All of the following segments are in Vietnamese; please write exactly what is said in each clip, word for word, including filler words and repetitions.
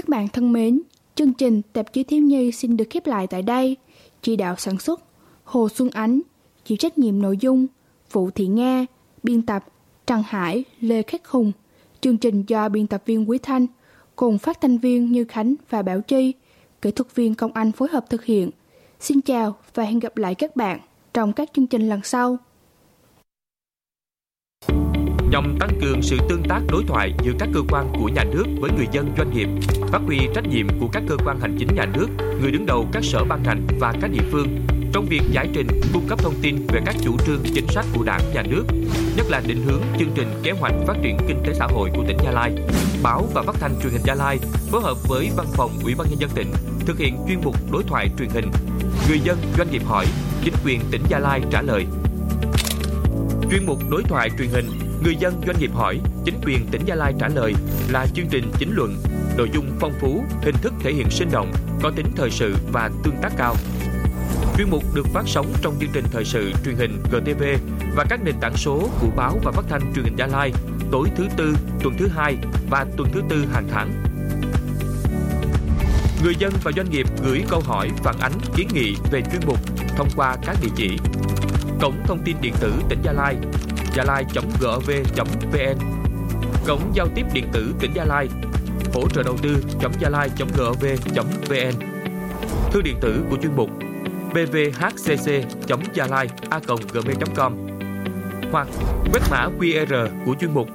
Các bạn thân mến, chương trình Tạp chí Thiếu nhi xin được khép lại tại đây. Chỉ đạo sản xuất Hồ Xuân Ánh, chịu trách nhiệm nội dung Vũ Thị Nga, biên tập Trần Hải, Lê Khắc Hùng. Chương trình do biên tập viên Quý Thanh cùng phát thanh viên Như Khánh và Bảo Chi, kỹ thuật viên Công Anh phối hợp thực hiện. Xin chào và hẹn gặp lại các bạn trong các chương trình lần sau. Nhằm tăng cường sự tương tác đối thoại giữa các cơ quan của nhà nước với người dân doanh nghiệp, phát huy trách nhiệm của các cơ quan hành chính nhà nước, người đứng đầu các sở ban ngành và các địa phương trong việc giải trình, cung cấp thông tin về các chủ trương chính sách của Đảng, nhà nước, nhất là định hướng chương trình kế hoạch phát triển kinh tế xã hội của tỉnh Gia Lai. Báo và Phát thanh Truyền hình Gia Lai phối hợp với Văn phòng Ủy ban nhân dân tỉnh thực hiện chuyên mục đối thoại truyền hình. Người dân doanh nghiệp hỏi, chính quyền tỉnh Gia Lai trả lời. Chuyên mục đối thoại truyền hình Người dân doanh nghiệp hỏi, chính quyền tỉnh Gia Lai trả lời là chương trình chính luận, nội dung phong phú, hình thức thể hiện sinh động, có tính thời sự và tương tác cao. Chuyên mục được phát sóng trong chương trình thời sự truyền hình giê tê vê và các nền tảng số của Báo và Phát thanh Truyền hình Gia Lai tối thứ Tư, tuần thứ Hai và tuần thứ Tư hàng tháng. Người dân và doanh nghiệp gửi câu hỏi, phản ánh, kiến nghị về chuyên mục thông qua các địa chỉ: cổng thông tin điện tử tỉnh Gia Lai, gia lai chấm gov chấm vn, cổng giao tiếp điện tử tỉnh Gia Lai, hỗ trợ đầu tư chấm gia lai chấm gov chấm vn, thư điện tử của chuyên mục b v h c c chấm gia lai a còng gmail chấm com hoặc quét mã quy rờ của chuyên mục.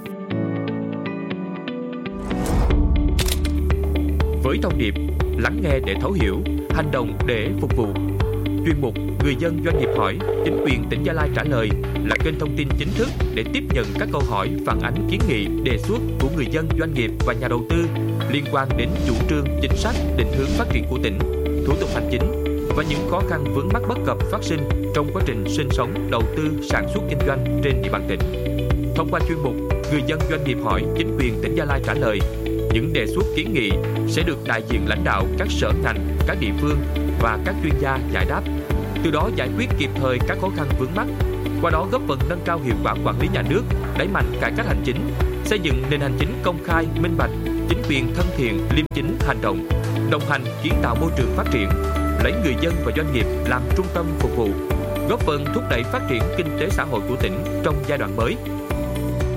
Với thông điệp lắng nghe để thấu hiểu, hành động để phục vụ, chuyên mục Người dân doanh nghiệp hỏi, chính quyền tỉnh Gia Lai trả lời là kênh thông tin chính thức để tiếp nhận các câu hỏi, phản ánh, kiến nghị, đề xuất của người dân doanh nghiệp và nhà đầu tư liên quan đến chủ trương, chính sách, định hướng phát triển của tỉnh, thủ tục hành chính và những khó khăn vướng mắc bất cập phát sinh trong quá trình sinh sống, đầu tư, sản xuất kinh doanh trên địa bàn tỉnh. Thông qua chuyên mục Người dân doanh nghiệp hỏi, chính quyền tỉnh Gia Lai trả lời, những đề xuất kiến nghị sẽ được đại diện lãnh đạo các sở ngành, các địa phương và các chuyên gia giải đáp, từ đó giải quyết kịp thời các khó khăn vướng mắc, qua đó góp phần nâng cao hiệu quả quản lý nhà nước, đẩy mạnh cải cách hành chính, xây dựng nền hành chính công khai, minh bạch, chính quyền thân thiện, liêm chính, hành động, đồng hành kiến tạo môi trường phát triển, lấy người dân và doanh nghiệp làm trung tâm phục vụ, góp phần thúc đẩy phát triển kinh tế xã hội của tỉnh trong giai đoạn mới.